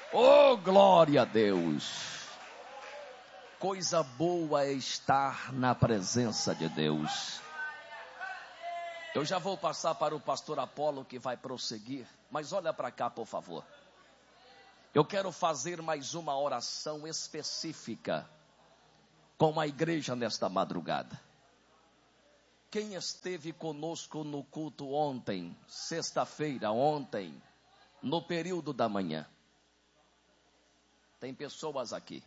Oh, glória a Deus. Coisa boa é estar na presença de Deus. Eu já vou passar para o pastor Apolo que vai prosseguir, mas olha para cá, por favor. Eu quero fazer mais uma oração específica com a igreja nesta madrugada. Quem esteve conosco no culto ontem, sexta-feira, ontem, no período da manhã? Tem pessoas aqui.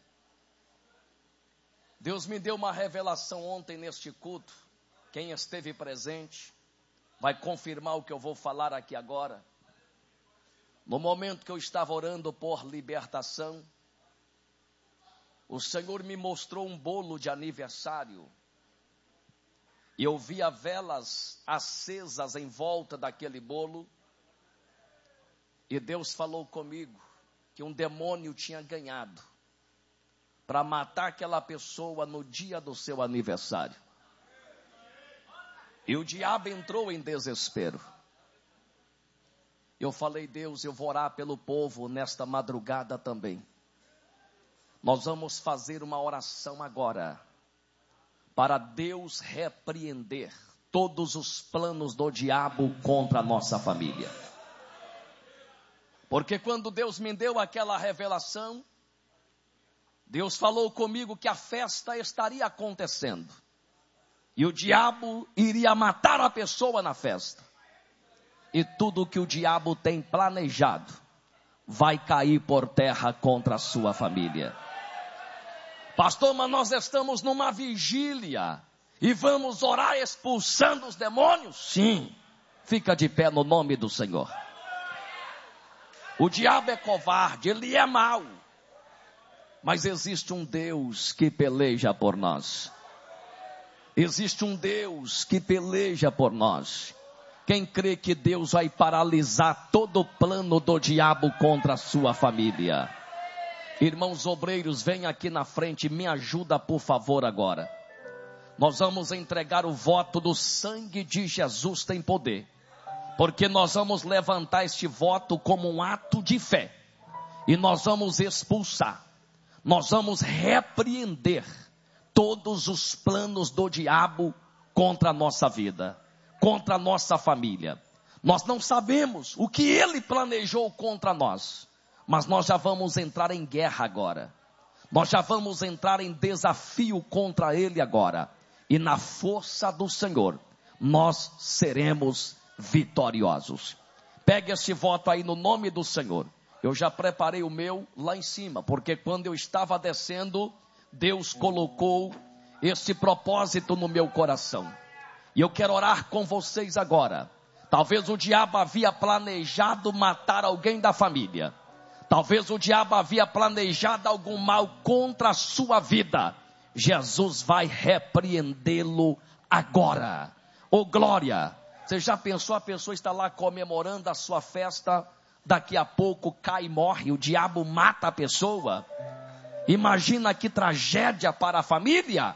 Deus me deu uma revelação ontem neste culto. Quem esteve presente vai confirmar o que eu vou falar aqui agora. No momento que eu estava orando por libertação, o Senhor me mostrou um bolo de aniversário. E eu via velas acesas em volta daquele bolo. E Deus falou comigo que um demônio tinha ganhado para matar aquela pessoa no dia do seu aniversário. E o diabo entrou em desespero. Eu falei, Deus, eu vou orar pelo povo nesta madrugada também. Nós vamos fazer uma oração agora, para Deus repreender todos os planos do diabo contra a nossa família. Porque quando Deus me deu aquela revelação, Deus falou comigo que a festa estaria acontecendo. E o diabo iria matar a pessoa na festa. E tudo que o diabo tem planejado vai cair por terra contra a sua família. Pastor, mas nós estamos numa vigília e vamos orar expulsando os demônios? Sim. Fica de pé no nome do Senhor. O diabo é covarde, ele é mau. Mas existe um Deus que peleja por nós. Existe um Deus que peleja por nós. Quem crê que Deus vai paralisar todo o plano do diabo contra a sua família? Irmãos obreiros, vem aqui na frente, me ajuda por favor agora. Nós vamos entregar o voto do sangue de Jesus tem poder. Porque nós vamos levantar este voto como um ato de fé. E nós vamos expulsar. Nós vamos repreender todos os planos do diabo contra a nossa vida, contra a nossa família. Nós não sabemos o que ele planejou contra nós, mas nós já vamos entrar em guerra agora. Nós já vamos entrar em desafio contra ele agora. E na força do Senhor, nós seremos vitoriosos. Pegue esse voto aí no nome do Senhor. Eu já preparei o meu lá em cima, porque quando eu estava descendo, Deus colocou esse propósito no meu coração. E eu quero orar com vocês agora. Talvez o diabo havia planejado matar alguém da família. Talvez o diabo havia planejado algum mal contra a sua vida. Jesus vai repreendê-lo agora. Oh glória! Você já pensou, a pessoa está lá comemorando a sua festa, daqui a pouco cai e morre, o diabo mata a pessoa? Imagina que tragédia para a família.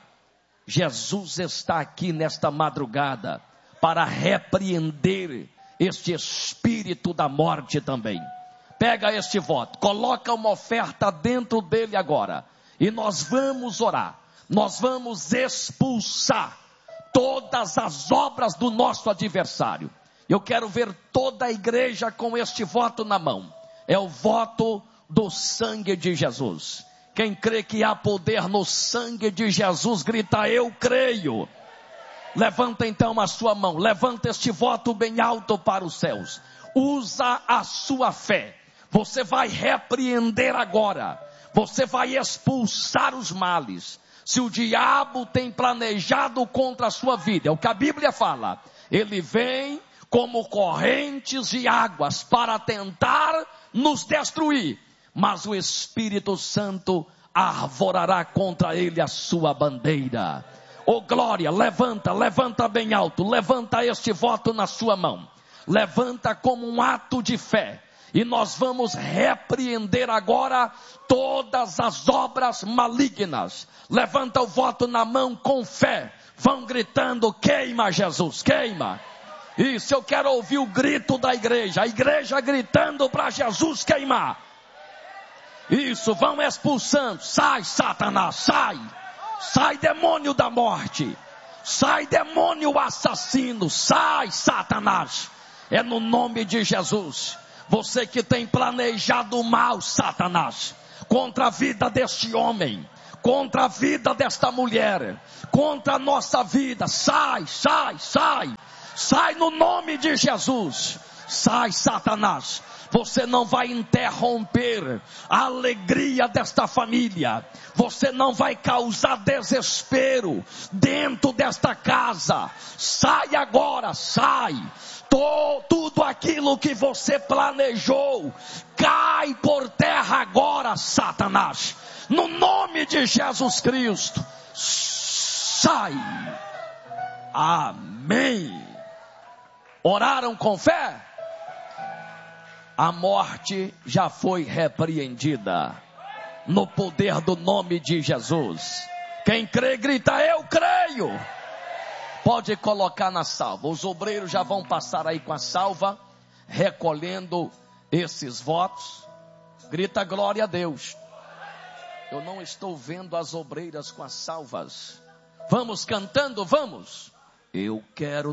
Jesus está aqui nesta madrugada para repreender este espírito da morte também. Pega este voto, coloca uma oferta dentro dele agora, e nós vamos orar, nós vamos expulsar todas as obras do nosso adversário. Eu quero ver toda a igreja com este voto na mão. É o voto do sangue de Jesus. Quem crê que há poder no sangue de Jesus, grita, eu creio. Levanta então a sua mão, levanta este voto bem alto para os céus. Usa a sua fé. Você vai repreender agora. Você vai expulsar os males. Se o diabo tem planejado contra a sua vida, é o que a Bíblia fala. Ele vem como correntes de águas para tentar nos destruir. Mas o Espírito Santo arvorará contra ele a sua bandeira. Oh glória, levanta bem alto, levanta este voto na sua mão. Levanta como um ato de fé. E nós vamos repreender agora todas as obras malignas. Levanta o voto na mão com fé. Vão gritando, queima Jesus, queima. Isso, eu quero ouvir o grito da igreja. A igreja gritando para Jesus queimar. Isso, vão expulsando. Sai, Satanás, sai. Sai, demônio da morte. Sai, demônio assassino. Sai, Satanás. É no nome de Jesus. Você que tem planejado o mal, Satanás, contra a vida deste homem, contra a vida desta mulher, contra a nossa vida. Sai, sai, sai. Sai no nome de Jesus. Sai, Satanás. Você não vai interromper a alegria desta família. Você não vai causar desespero dentro desta casa. Sai agora, sai. Tudo aquilo que você planejou cai por terra agora, Satanás. No nome de Jesus Cristo. Sai. Amém. Oraram com fé? A morte já foi repreendida no poder do nome de Jesus. Quem crê, grita: eu creio. Pode colocar na salva. Os obreiros já vão passar aí com a salva, recolhendo esses votos. Grita glória a Deus. Eu não estou vendo as obreiras com as salvas. Vamos cantando, vamos. Eu quero